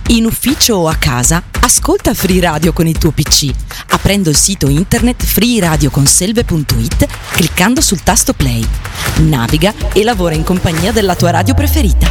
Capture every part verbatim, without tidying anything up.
In ufficio o a casa, ascolta Free Radio con il tuo P C, aprendo il sito internet free radio conselve punto it, cliccando sul tasto play. Naviga e lavora in compagnia della tua radio preferita.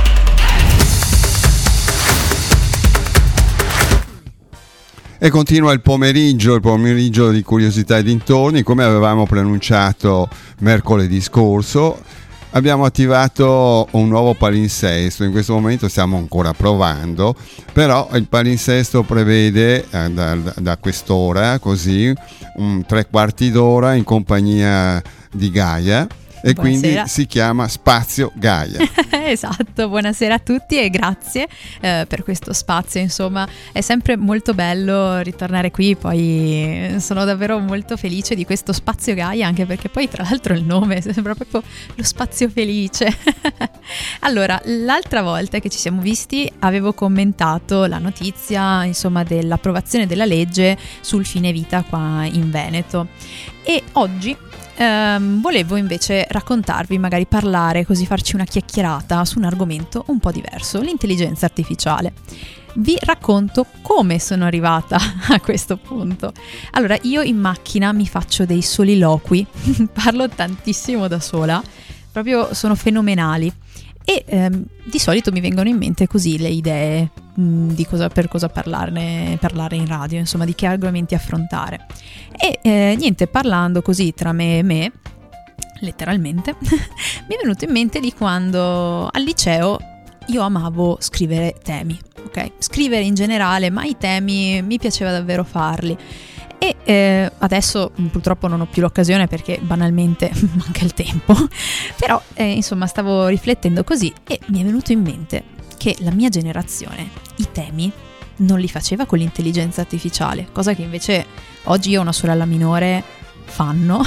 E continua il pomeriggio, il pomeriggio di Curiosità e dintorni, come avevamo preannunciato mercoledì scorso. Abbiamo attivato un nuovo palinsesto, in questo momento stiamo ancora provando, però il palinsesto prevede eh, da, da quest'ora, così, un tre quarti d'ora in compagnia di Gaia. E Buonasera. Quindi si chiama Spazio Gaia. Esatto, buonasera a tutti e grazie eh, per questo spazio. Insomma, è sempre molto bello ritornare qui, poi sono davvero molto felice di questo Spazio Gaia, anche perché poi tra l'altro il nome sembra proprio lo spazio felice. Allora, l'altra volta che ci siamo visti avevo commentato la notizia, insomma, dell'approvazione della legge sul fine vita qua in Veneto, e oggi Um, volevo invece raccontarvi, magari parlare, così farci una chiacchierata su un argomento un po' diverso, l'intelligenza artificiale. Vi racconto come sono arrivata a questo punto. Allora, io in macchina mi faccio dei soliloqui, parlo tantissimo da sola, proprio sono fenomenali. E ehm, di solito mi vengono in mente così le idee mh, di cosa, per cosa parlarne, parlare in radio, insomma, di che argomenti affrontare. E eh, niente, parlando così tra me e me, letteralmente, mi è venuto in mente di quando al liceo io amavo scrivere temi, ok? Scrivere in generale, ma i temi mi piaceva davvero farli. E eh, adesso purtroppo non ho più l'occasione perché banalmente manca il tempo, però eh, insomma stavo riflettendo così e mi è venuto in mente che la mia generazione i temi non li faceva con l'intelligenza artificiale, cosa che invece oggi io e una sorella minore fanno.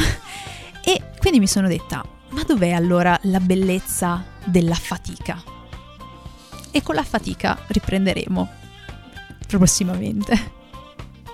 E quindi mi sono detta, ma dov'è allora la bellezza della fatica? E con la fatica riprenderemo prossimamente.